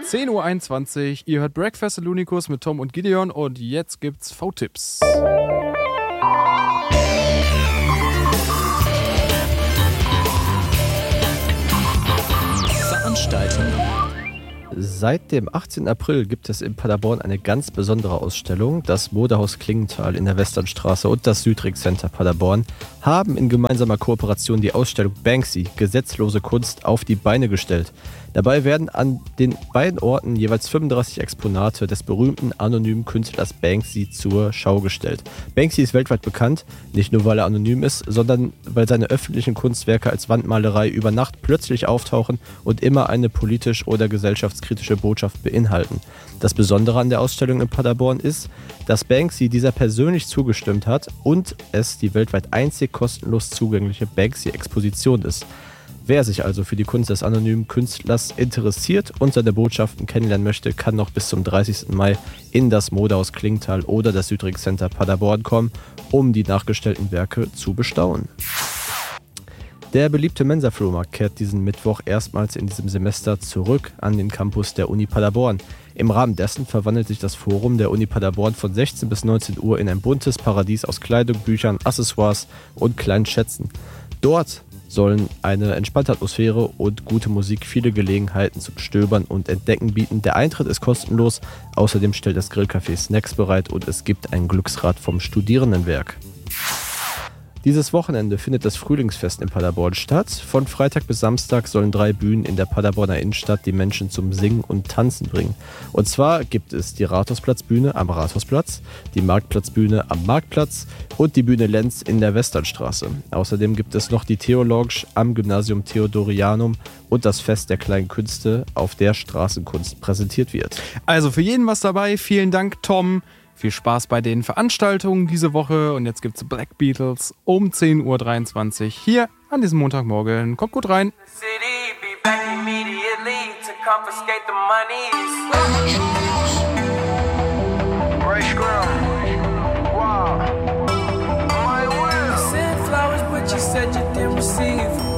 10:21 Uhr. Ihr hört Breakfast at Lunicus mit Tom und Gideon und jetzt gibt's V-Tipps. Veranstaltungen. Seit dem 18. April gibt es in Paderborn eine ganz besondere Ausstellung. Das Modehaus Klingenthal in der Westernstraße und das Südring Center Paderborn haben in gemeinsamer Kooperation die Ausstellung Banksy, gesetzlose Kunst, auf die Beine gestellt. Dabei werden an den beiden Orten jeweils 35 Exponate des berühmten anonymen Künstlers Banksy zur Schau gestellt. Banksy ist weltweit bekannt, nicht nur weil er anonym ist, sondern weil seine öffentlichen Kunstwerke als Wandmalerei über Nacht plötzlich auftauchen und immer eine politisch oder gesellschaftskritische Botschaft beinhalten. Das Besondere an der Ausstellung in Paderborn ist, dass Banksy dieser persönlich zugestimmt hat und es die weltweit einzig kostenlos zugängliche Banksy-Exposition ist. Wer sich also für die Kunst des anonymen Künstlers interessiert und seine Botschaften kennenlernen möchte, kann noch bis zum 30. Mai in das Modehaus Klingenthal oder das Südring Center Paderborn kommen, um die nachgestellten Werke zu bestaunen. Der beliebte Mensa-Flohmarkt kehrt diesen Mittwoch erstmals in diesem Semester zurück an den Campus der Uni Paderborn. Im Rahmen dessen verwandelt sich das Forum der Uni Paderborn von 16 bis 19 Uhr in ein buntes Paradies aus Kleidung, Büchern, Accessoires und kleinen Schätzen. Dort sollen eine entspannte Atmosphäre und gute Musik viele Gelegenheiten zum Stöbern und Entdecken bieten. Der Eintritt ist kostenlos, außerdem stellt das Grillcafé Snacks bereit und es gibt ein Glücksrad vom Studierendenwerk. Dieses Wochenende findet das Frühlingsfest in Paderborn statt. Von Freitag bis Samstag sollen 3 Bühnen in der Paderborner Innenstadt die Menschen zum Singen und Tanzen bringen. Und zwar gibt es die Rathausplatzbühne am Rathausplatz, die Marktplatzbühne am Marktplatz und die Bühne Lenz in der Westernstraße. Außerdem gibt es noch die Theologe am Gymnasium Theodorianum und das Fest der kleinen Künste, auf der Straßenkunst präsentiert wird. Also für jeden was dabei. Vielen Dank, Tom. Viel Spaß bei den Veranstaltungen diese Woche. Und jetzt gibt's Black Beatles um 10:23 Uhr hier an diesem Montagmorgen. Kommt gut rein. Said you didn't receive